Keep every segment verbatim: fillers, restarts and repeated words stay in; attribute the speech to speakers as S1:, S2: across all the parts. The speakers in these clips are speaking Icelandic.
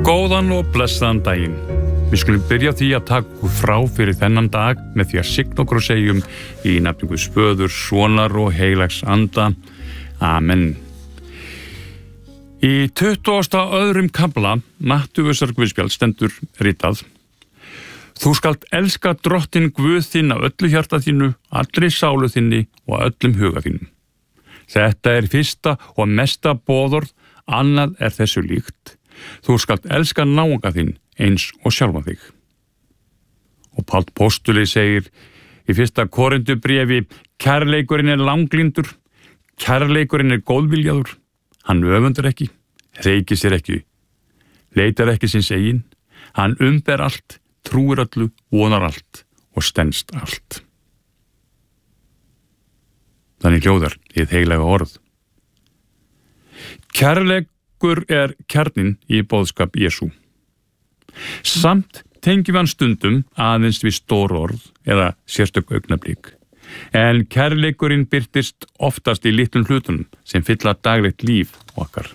S1: Góðan og blessaðan daginn. Við skulum byrja á því að taka okkur frá fyrir þennan dag með því að signa okkur og segjum í nafni Guðs Föður, Sonar og heilags anda. Amen. Í tuttugasta öðrum kafla Mattheusar Guðspjalls stendur ritað: Þú skalt elska Drottinn Guð þinn af öllu hjarta þínu, allri sálu þinni og öllum huga þínum. Þetta er fyrsta og mesta boðorð, annað er þessu líkt. Þú skalt elska náunga þinn eins og sjálfan þig. Og Páll postuli segir í fyrsta Korintubréfi: Kærleikurinn er langlyndur, kærleikurinn er góðviljaður, hann öfundar ekki, hreykir sér ekki, leitar ekki síns eigin, hann umber allt, trúir öllu, vonar allt og stenst allt. Þannig hljóðar hið heilaga orð. Kærleikur er kjarninn í boðskap Jesú. Samt tengjum við hann stundum aðeins við stór orð eða sérstök augnablik, en kærleikurinn birtist oftast í litlum hlutunum sem fylla daglegt líf okkar.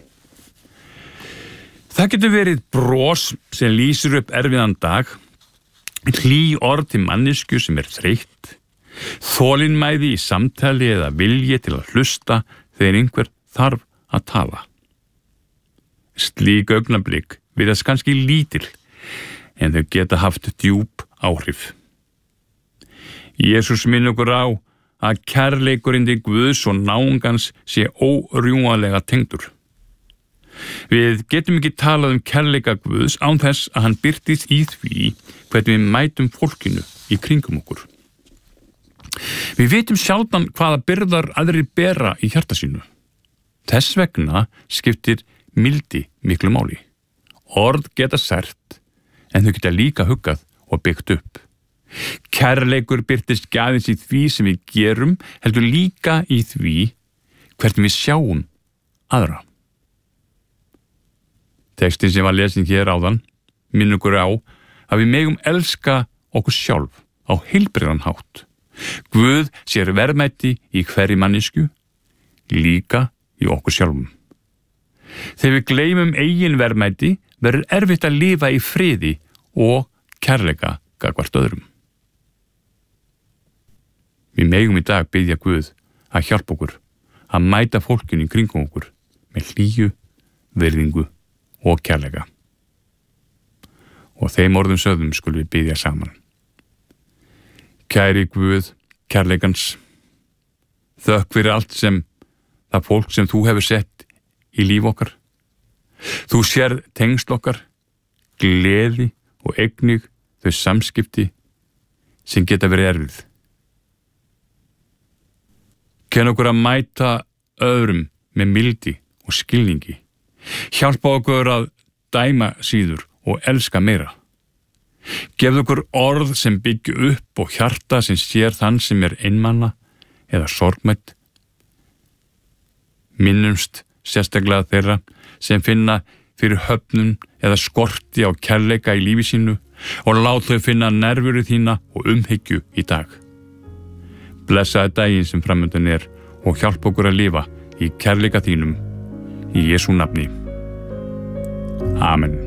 S1: Það getur verið bros sem lýsir upp erfiðan dag, hlý orð til manneskju sem er þreytt, þolinmæði í samtali eða vilji til að hlusta þegar einhver þarf að tala. Slík augnablik virðast kannski lítil, en þau geta haft djúp áhrif. Jesús minn okkur á að kærleikurinn til Guðs og náungans sé órjúanlega tengdur. Við getum ekki talað um kærleika Guðs án þess að hann birtist í því hvernig við mætum fólkinu í kringum okkur. Við vitum sjaldan hvaða byrðar aðrir bera í hjarta sínu. Þess vegna skiptir mildi miklu máli. Orð geta sært, en þau geta líka huggað og byggt upp. Kærleikur birtist ekki aðeins í því sem við gerum, heldur líka í því hvernig við sjáum aðra. Textin sem var lesin hér áðan minnir okkur á að við megum elska okkur sjálf á heilbrigðan hátt. Guð sér verðmæti í hverri manneskju, líka í okkur sjálfum. Þegar við gleymum eigin verðmæti verður erfitt að lifa í friði og kærleika gagnvart öðrum. Við megum í dag biðja Guð að hjálpa okkur að mæta fólkinu í kringum okkur með hlýju, virðingu og kærleika. Og þeim orðum sögðum skulum við biðja saman. Kæri Guð, kærleikans, þökk fyrir allt sem það fólk sem þú hefur sett í líf okkar. Þú sér tengsl okkar, gleði og eignig þau samskipti sem geta verið erfið. Kenn okkur að mæta öðrum með mildi og skilningi. Hjálpa okkur að dæma síður og elska meira. Gefðu okkur orð sem byggju upp og hjarta sem sér þann sem er einmana eða sorgmætt. Minnumst sérstaklega þeirra sem finna fyrir höfnun eða skorti á kærleika í lífi sínu og lát þau finna nærveru þína og umhyggju í dag. Blessaði daginn sem framundan er og hjálpa okkur að lifa í kærleika þínum í Jesú nafni. Amen.